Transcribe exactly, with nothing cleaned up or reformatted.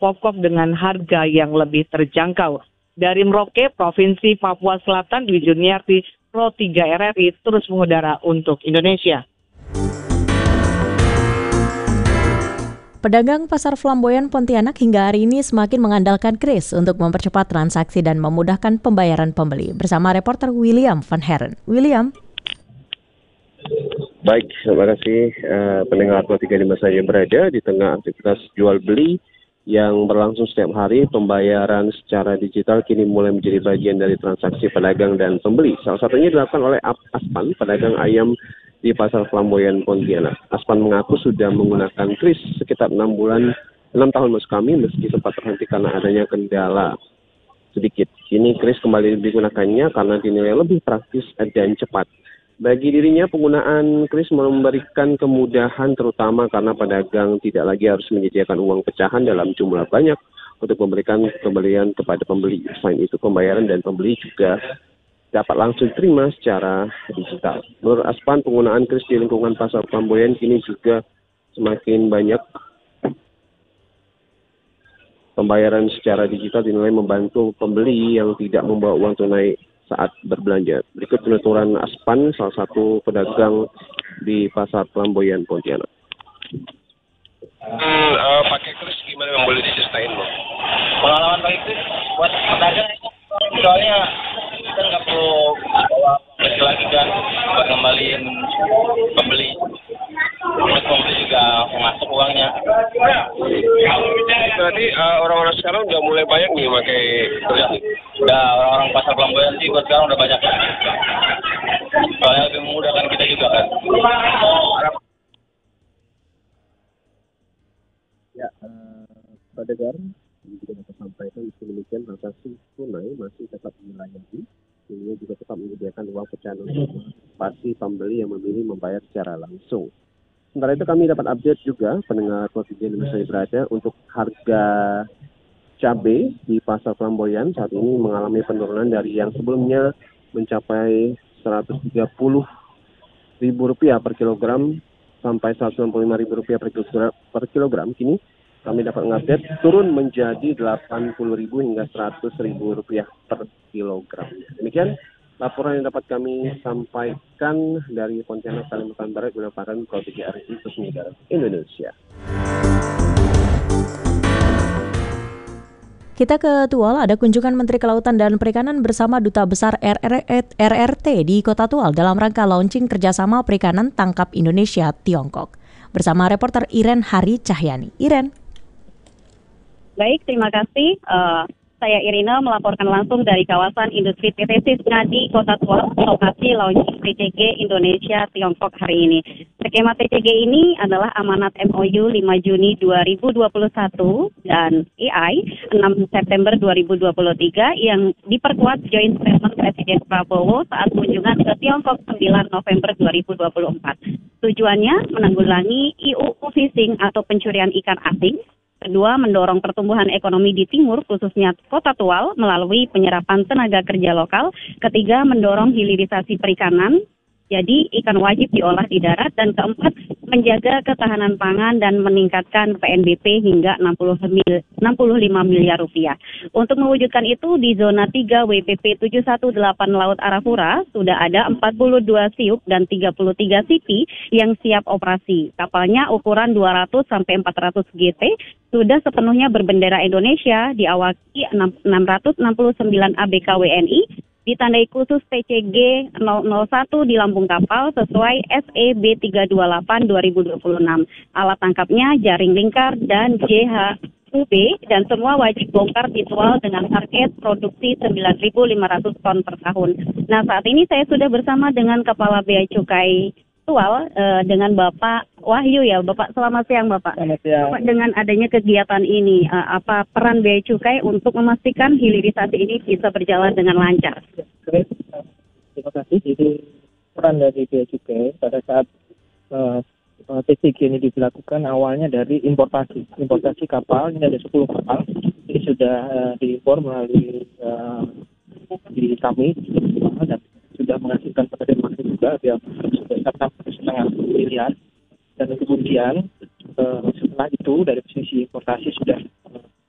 pokok dengan harga yang lebih terjangkau. Dari Merauke, Provinsi Papua Selatan, Dwi Juniarti, Pro tiga R R I terus mengudara untuk Indonesia. Pedagang Pasar Flamboyan Pontianak hingga hari ini semakin mengandalkan kris untuk mempercepat transaksi dan memudahkan pembayaran pembeli. Bersama reporter William Van Heren. William. Baik, terima kasih uh, pendengar Pro tiga lima saya berada di tengah aktivitas jual beli yang berlangsung setiap hari. Pembayaran secara digital kini mulai menjadi bagian dari transaksi pedagang dan pembeli. Salah satunya dilakukan oleh Aspan, pedagang ayam di Pasar Flamboyan Pontianak. Aspan mengaku sudah menggunakan kris sekitar enam bulan, enam tahun maksud kami, meski sempat terhenti karena adanya kendala sedikit. Kini kris kembali digunakannya karena dinilai lebih praktis dan cepat. Bagi dirinya, penggunaan kris memberikan kemudahan terutama karena pedagang tidak lagi harus menyediakan uang pecahan dalam jumlah banyak untuk memberikan pembelian kepada pembeli. Selain itu, pembayaran dan pembeli juga dapat langsung terima secara digital. Menurut Aspan, penggunaan kris di lingkungan Pasar Flamboyan kini juga semakin banyak. Pembayaran secara digital dinilai membantu pembeli yang tidak membawa uang tunai saat berbelanja. Berikut penuturan Aspan, salah satu pedagang di Pasar Flamboyan Pontianak. Hmm, uh, pakai kris gimana yang boleh diceritain, Bang? Pengalaman pakai kris buat pedagang itu soalnya kita nggak perlu bawa kris lagi kan buat ngembaliin pembeli. Terus pembeli juga masuk uangnya. Berarti uh, orang-orang sekarang udah mulai banyak nih pakai kris. Udah orang-orang Pasar Flamboyan sih buat sekarang udah banyak. Soalnya lebih memudahkan kita juga kan. Ya, uh, pedagang juga dapat sampaikan di demikian transaksi tunai masih tetap dilayani. Ini juga tetap menyediakan uang pecahan untuk pasti pembeli yang memilih membayar secara langsung. Sementara itu kami dapat update juga pendengar Pro tiga di mana saya berada untuk harga cabai di Pasar Flamboyan saat ini mengalami penurunan dari yang sebelumnya mencapai seratus tiga puluh ribu rupiah per kilogram sampai seratus enam puluh lima ribu rupiah per kilogram, per kilogram. Kini kami dapat mengupdate turun menjadi delapan puluh ribu hingga seratus ribu rupiah per kilogram. Demikian laporan yang dapat kami sampaikan dari Pontianak, Kalimantan Barat merupakan Pro tiga R R I Resmi Indonesia. Kita ke Tual, ada kunjungan Menteri Kelautan dan Perikanan bersama Duta Besar R R T di Kota Tual dalam rangka launching kerjasama perikanan tangkap Indonesia Tiongkok. Bersama reporter Iren Hari Cahyani. Iren. Baik, terima kasih. Uh, saya Irina melaporkan langsung dari kawasan industri P T Sisna di Kota Tual, lokasi launching T C G Indonesia Tiongkok hari ini. Skema T C G ini adalah amanat M O U lima Juni dua ribu dua puluh satu dan E I enam September dua ribu dua puluh tiga yang diperkuat Joint Statement Presiden Prabowo saat kunjungan ke Tiongkok sembilan November dua ribu dua puluh empat. Tujuannya menanggulangi I U U fishing atau pencurian ikan asing. Kedua, mendorong pertumbuhan ekonomi di timur, khususnya Kota Tual, melalui penyerapan tenaga kerja lokal. Ketiga, mendorong hilirisasi perikanan, jadi ikan wajib diolah di darat. Dan keempat, menjaga ketahanan pangan dan meningkatkan P N B P hingga enam puluh lima miliar rupiah. Untuk mewujudkan itu, di zona tiga W P P tujuh satu delapan Laut Arafura, sudah ada empat puluh dua siup dan tiga puluh tiga C P yang siap operasi. Kapalnya ukuran dua ratus sampai empat ratus G T, sudah sepenuhnya berbendera Indonesia, diawaki enam ratus enam puluh sembilan A B K W N I, ditandai khusus T C G nol nol satu di lambung kapal sesuai S E B tiga dua delapan dua ribu dua puluh enam. Alat tangkapnya jaring lingkar dan J H U B dan semua wajib bongkar visual dengan target produksi sembilan ribu lima ratus ton per tahun. Nah, saat ini saya sudah bersama dengan Kepala Bea Cukai Tual uh, dengan Bapak Wahyu ya. Bapak, selamat siang Bapak. Selamat siang. Bapak, dengan adanya kegiatan ini, uh, apa peran Bea Cukai untuk memastikan hilirisasi ini bisa berjalan dengan lancar? Oke, terima kasih. Jadi peran dari Bea Cukai pada saat uh, T C G ini dilakukan awalnya dari importasi. Importasi kapal, ini ada sepuluh kapal. Ini sudah uh, diimpor melalui uh, di kami dan sudah menghasilkan penerimaan juga yang sudah enam setengah miliar. Dan kemudian uh, setelah itu dari sisi importasi sudah